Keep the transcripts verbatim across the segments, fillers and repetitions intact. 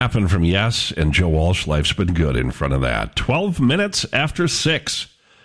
Happened from Yes and Joe Walsh. Life's been good in front of that. twelve minutes after six.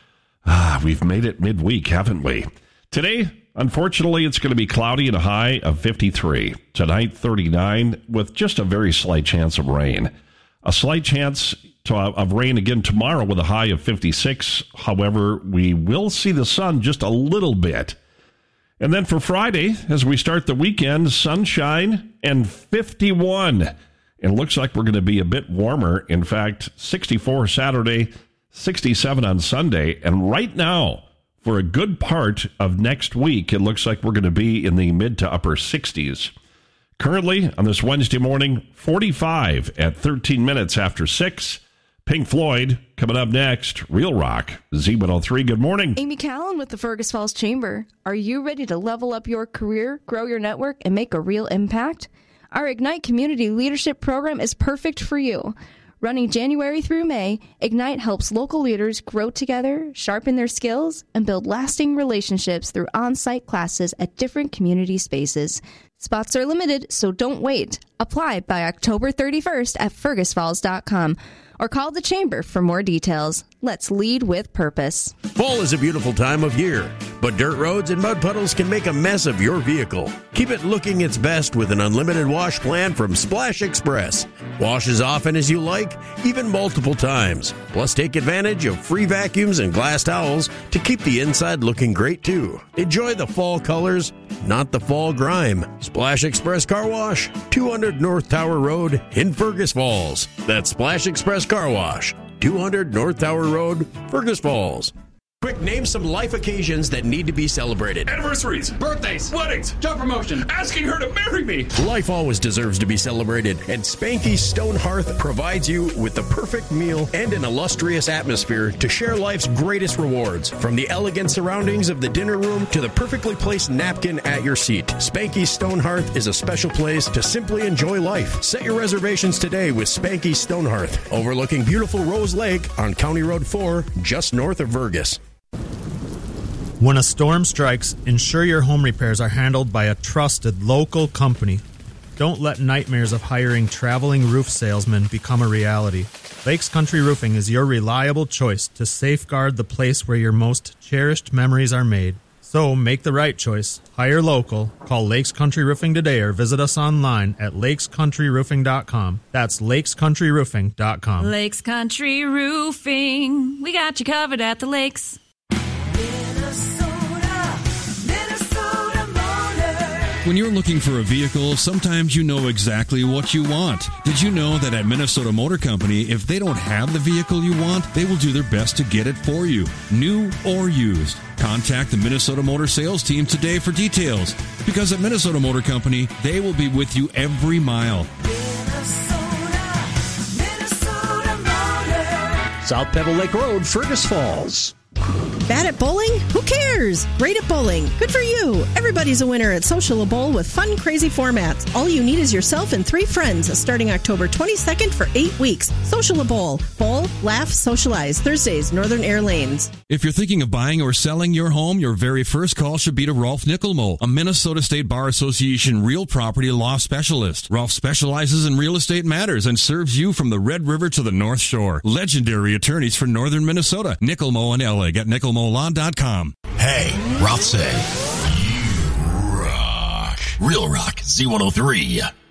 Ah, we've made it midweek, haven't we? Today, unfortunately, it's going to be cloudy and a high of fifty-three. Tonight, thirty-nine, with just a very slight chance of rain. A slight chance to, uh, of rain again tomorrow with a high of fifty-six. However, we will see the sun just a little bit. And then for Friday, as we start the weekend, sunshine and fifty-one. It looks like we're going to be a bit warmer. In fact, sixty-four Saturday, sixty-seven on Sunday. And right now, for a good part of next week, it looks like we're going to be in the mid to upper sixties. Currently, on this Wednesday morning, forty-five at thirteen minutes after six. Pink Floyd coming up next. Real Rock, Z one oh three. Good morning. Amy Callan with the Fergus Falls Chamber. Are you ready to level up your career, grow your network, and make a real impact? Our Ignite Community Leadership Program is perfect for you. Running January through May, Ignite helps local leaders grow together, sharpen their skills, and build lasting relationships through on-site classes at different community spaces. Spots are limited, so don't wait. Apply by October thirty-first at fergus falls dot com or call the Chamber for more details. Let's lead with purpose. Fall is a beautiful time of year, but dirt roads and mud puddles can make a mess of your vehicle. Keep it looking its best with an unlimited wash plan from Splash Express. Wash as often as you like, even multiple times. Plus, take advantage of free vacuums and glass towels to keep the inside looking great, too. Enjoy the fall colors, not the fall grime. Splash Express Car Wash, two hundred North Tower Road in Fergus Falls. That's Splash Express Car Wash, two hundred North Tower Road, Fergus Falls. Quick, name some life occasions that need to be celebrated. Anniversaries, birthdays, weddings, job promotion, asking her to marry me. Life always deserves to be celebrated, and Spanky's Stone Hearth provides you with the perfect meal and an illustrious atmosphere to share life's greatest rewards. From the elegant surroundings of the dinner room to the perfectly placed napkin at your seat, Spanky's Stone Hearth is a special place to simply enjoy life. Set your reservations today with Spanky's Stone Hearth, overlooking beautiful Rose Lake on County Road four, just north of Fergus. When a storm strikes, ensure your home repairs are handled by a trusted local company. Don't let nightmares of hiring traveling roof salesmen become a reality. Lakes Country Roofing is your reliable choice to safeguard the place where your most cherished memories are made. So make the right choice. Hire local. Call Lakes Country Roofing today or visit us online at lakes country roofing dot com. That's lakes country roofing dot com. Lakes Country Roofing. We got you covered at the lakes. When you're looking for a vehicle, sometimes you know exactly what you want. Did you know that at Minnesota Motor Company, if they don't have the vehicle you want, they will do their best to get it for you, new or used? Contact the Minnesota Motor Sales Team today for details, because at Minnesota Motor Company, they will be with you every mile. Minnesota, Minnesota Motor. South Pebble Lake Road, Fergus Falls. Bad at bowling? Who cares? Great at bowling. Good for you. Everybody's a winner at Social A Bowl with fun, crazy formats. All you need is yourself and three friends starting October twenty-second for eight weeks. Social A Bowl. Bowl, laugh, socialize. Thursdays, Northern Air Lanes. If you're thinking of buying or selling your home, your very first call should be to Rolf Nickelmo, a Minnesota State Bar Association real property law specialist. Rolf specializes in real estate matters and serves you from the Red River to the North Shore. Legendary attorneys for Northern Minnesota. Nickelmo and Ellig at nickelmo law dot com. Hey, Roth say, you rock. Real Rock, Z one oh three.